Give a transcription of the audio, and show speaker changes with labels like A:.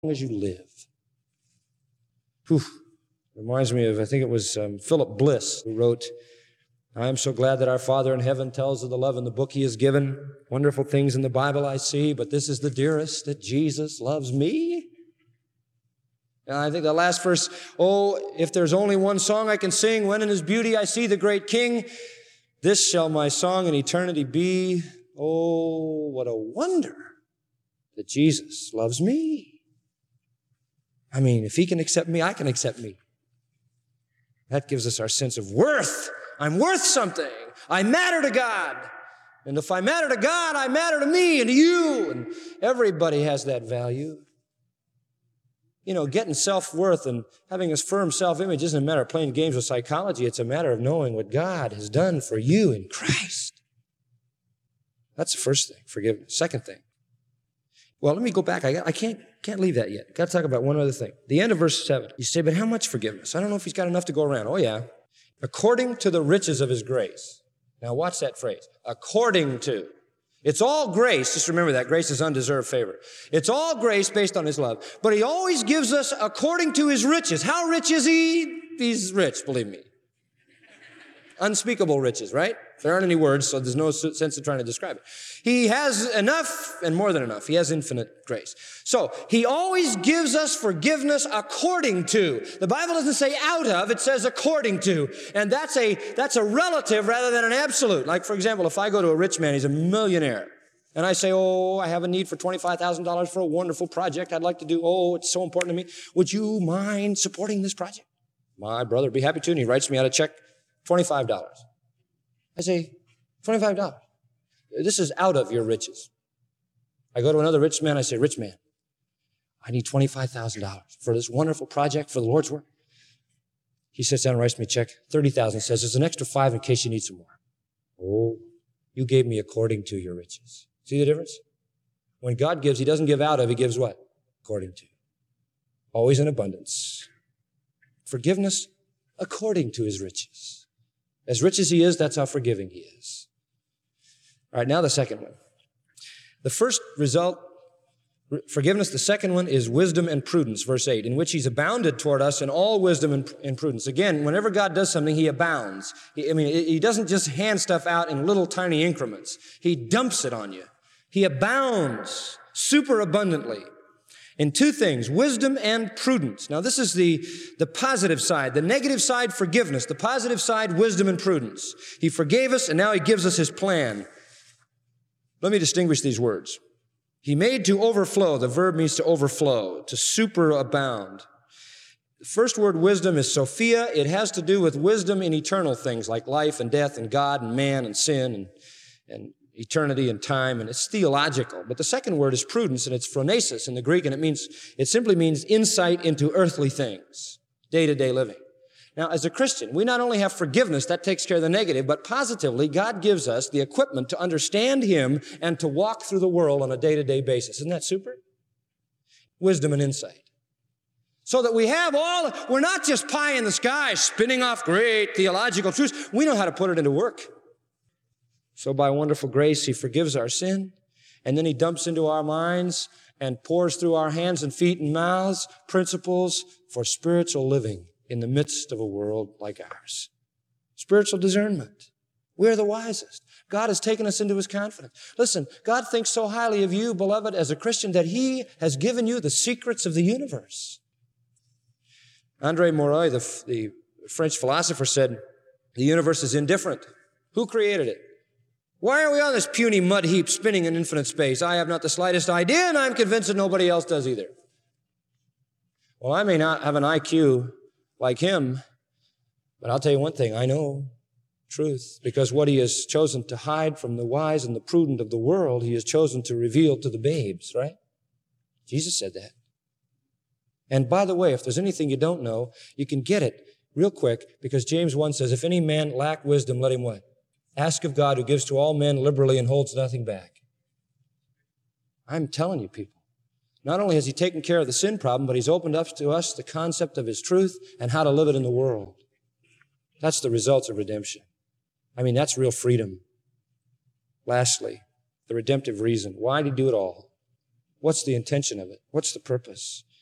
A: as you live. Whew. Reminds me of, I think it was Philip Bliss who wrote, I am so glad that our Father in heaven tells of the love in the book he has given. Wonderful things in the Bible I see, but this is the dearest, that Jesus loves me. And I think the last verse, oh, if there's only one song I can sing, when in his beauty I see the great King, this shall my song in eternity be. Oh, what a wonder that Jesus loves me. I mean, if he can accept me, I can accept me. That gives us our sense of worth. I'm worth something. I matter to God. And if I matter to God, I matter to me and to you. And everybody has that value. You know, getting self-worth and having a firm self-image isn't a matter of playing games with psychology. It's a matter of knowing what God has done for you in Christ. That's the first thing, forgiveness. Second thing. Well, let me go back. I can't leave that yet. Got to talk about one other thing. The end of verse 7. You say, but how much forgiveness? I don't know if he's got enough to go around. Oh, yeah. According to the riches of his grace. Now, watch that phrase. According to. It's all grace. Just remember that. Grace is undeserved favor. It's all grace based on his love. But he always gives us according to his riches. How rich is he? He's rich, believe me. Unspeakable riches, right? There aren't any words, so there's no sense of trying to describe it. He has enough and more than enough. He has infinite grace. So he always gives us forgiveness according to. The Bible doesn't say out of, it says according to. And that's a relative rather than an absolute. Like, for example, if I go to a rich man, he's a millionaire, and I say, oh, I have a need for $25,000 for a wonderful project I'd like to do. Oh, it's so important to me. Would you mind supporting this project? My brother would be happy to, and he writes me out a check, $25. I say, $25. This is out of your riches. I go to another rich man, I say, rich man, I need $25,000 for this wonderful project for the Lord's work. He sits down and writes me a check, $30,000, says, there's an extra $5 in case you need some more. Oh, you gave me according to your riches. See the difference? When God gives, he doesn't give out of, he gives what? According to. Always in abundance. Forgiveness according to his riches. As rich as he is, that's how forgiving he is. All right, now the second one. The first result, forgiveness. The second one is wisdom and prudence, verse 8, in which he's abounded toward us in all wisdom and prudence. Again, whenever God does something, he abounds. He doesn't just hand stuff out in little tiny increments. He dumps it on you. He abounds super abundantly in two things, wisdom and prudence. Now, this is the positive side. The negative side, forgiveness. The positive side, wisdom and prudence. He forgave us, and now he gives us his plan. Let me distinguish these words. He made to overflow. The verb means to overflow, to superabound. The first word, wisdom, is Sophia. It has to do with wisdom in eternal things like life and death and God and man and sin and eternity and time, and it's theological. But the second word is prudence, and it's phronesis in the Greek, and it simply means insight into earthly things, day-to-day living. Now, as a Christian, we not only have forgiveness, that takes care of the negative, but positively, God gives us the equipment to understand him and to walk through the world on a day-to-day basis. Isn't that super? Wisdom and insight. So that we're not just pie in the sky spinning off great theological truths. We know how to put it into work. So by wonderful grace, he forgives our sin, and then he dumps into our minds and pours through our hands and feet and mouths principles for spiritual living in the midst of a world like ours. Spiritual discernment. We're the wisest. God has taken us into his confidence. Listen, God thinks so highly of you, beloved, as a Christian, that he has given you the secrets of the universe. André Mauroy, the French philosopher, said, the universe is indifferent. Who created it? Why are we on this puny mud heap spinning in infinite space? I have not the slightest idea, and I'm convinced that nobody else does either. Well, I may not have an IQ like him, but I'll tell you one thing, I know truth, because what he has chosen to hide from the wise and the prudent of the world, he has chosen to reveal to the babes, right? Jesus said that. And by the way, if there's anything you don't know, you can get it real quick, because James 1 says, if any man lack wisdom, let him what? Ask of God, who gives to all men liberally and holds nothing back. I'm telling you, people, not only has he taken care of the sin problem, but he's opened up to us the concept of his truth and how to live it in the world. That's the results of redemption. That's real freedom. Lastly, the redemptive reason. Why did he do it all? What's the intention of it? What's the purpose?